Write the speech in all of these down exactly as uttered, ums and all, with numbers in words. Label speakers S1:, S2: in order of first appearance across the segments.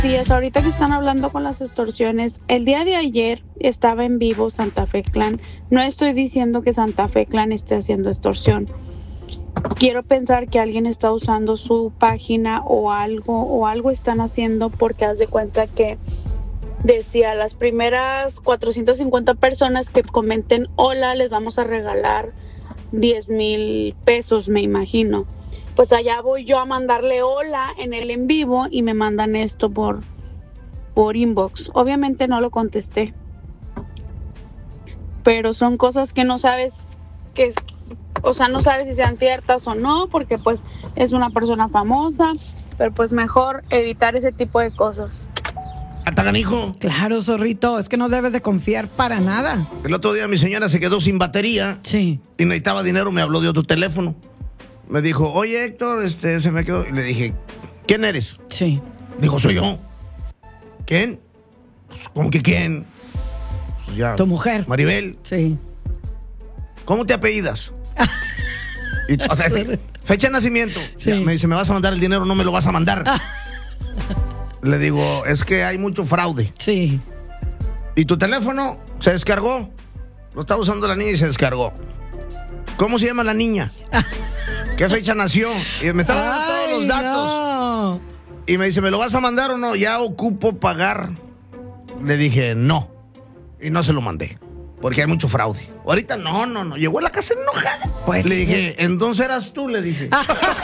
S1: días. Ahorita que están hablando con las extorsiones, el día de ayer estaba en vivo Santa Fe Clan. No estoy diciendo que Santa Fe Clan esté haciendo extorsión. Quiero pensar que alguien está usando su página o algo, o algo están haciendo, porque haz de cuenta que decía, las primeras cuatrocientas cincuenta personas que comenten hola, les vamos a regalar diez mil pesos, me imagino. Pues allá voy yo a mandarle hola en el en vivo y me mandan esto por, por inbox. Obviamente no lo contesté, pero son cosas que no sabes que es, o sea, no sabes si sean ciertas o no, porque pues es una persona famosa, pero pues mejor evitar ese tipo de cosas.
S2: Ataganijo.
S3: Claro, zorrito, es que no debes de confiar para nada.
S2: El otro día mi señora se quedó sin batería.
S3: Sí.
S2: Y necesitaba dinero, me habló de otro teléfono. Me dijo, oye Héctor, este, se me quedó. Y le dije, ¿quién eres?
S3: Sí.
S2: Dijo, soy yo. ¿Quién? Pues, ¿cómo que quién? Pues ya.
S3: ¿Tu mujer?
S2: Maribel.
S3: Sí.
S2: ¿Cómo te apellidas? Y, o sea, este, fecha de nacimiento.
S3: Sí.
S2: Ya, me dice, ¿me vas a mandar el dinero? No me lo vas a mandar. Le digo, es que hay mucho fraude.
S3: Sí.
S2: ¿Y tu teléfono se descargó? Lo estaba usando la niña y se descargó. ¿Cómo se llama la niña? ¿Qué fecha nació? Y me estaba dando todos los datos.
S3: No.
S2: Y me dice, ¿me lo vas a mandar o no? Ya ocupo pagar. Le dije, no. Y no se lo mandé. Porque hay mucho fraude. Ahorita no, no, no. Llegó a la casa enojada.
S3: Pues
S2: le
S3: sí.
S2: dije, entonces eras tú, le dije.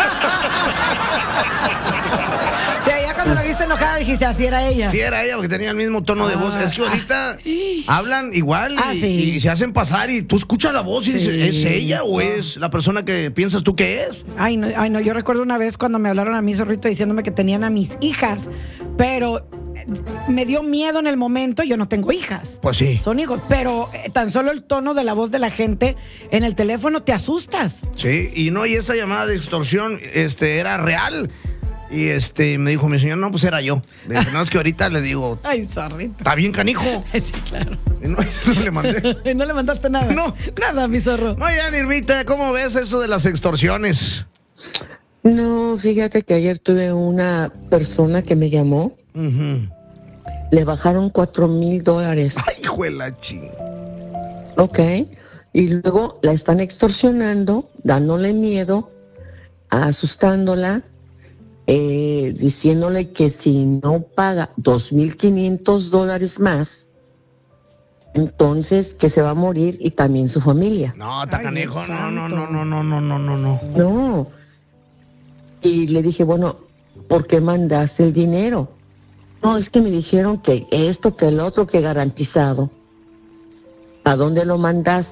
S3: Sí, ya cuando la viste enojada dijiste, así era ella.
S2: Sí, era ella, porque tenía el mismo tono de voz. Es que ahorita hablan igual y,
S3: Ah, sí.
S2: y se hacen pasar y tú escuchas la voz y
S3: Sí.
S2: dices, ¿es ella o es la persona que piensas tú que es?
S3: Ay no, ay, no, yo recuerdo una vez cuando me hablaron a mí, zorrito, diciéndome que tenían a mis hijas, pero eh, me dio miedo en el momento. Yo no tengo hijas.
S2: Pues sí.
S3: Son hijos, pero eh, tan solo el tono de la voz de la gente en el teléfono te asustas.
S2: Sí, y no, y esta llamada de extorsión este, era real. Y este me dijo mi señor, no, pues era yo. Le dije, no, es que ahorita le digo,
S3: Ay, zorrito.
S2: está bien, canijo.
S3: Sí, claro.
S2: Y no, no le mandé.
S3: ¿No le mandaste nada?
S2: No.
S3: Nada, mi zorro.
S2: Muy bien, Irmita, ¿cómo ves eso de las extorsiones?
S4: No, fíjate que ayer tuve una persona que me llamó,
S2: Uh-huh.
S4: le bajaron cuatro mil dólares,
S2: Ay, hijo de la ching.
S4: ¿ok? Y luego la están extorsionando, dándole miedo, asustándola, eh, diciéndole que si no paga dos mil quinientos dólares más, entonces que se va a morir y también su familia.
S2: No, está
S3: Ay,
S2: canijo,
S3: Dios
S2: no, no,
S3: santo.
S2: no, no, no, no, no, no, no.
S4: No. Y le dije, bueno, ¿por qué mandaste el dinero? No, es que me dijeron que esto, que el otro, que garantizado. ¿A dónde lo mandaste?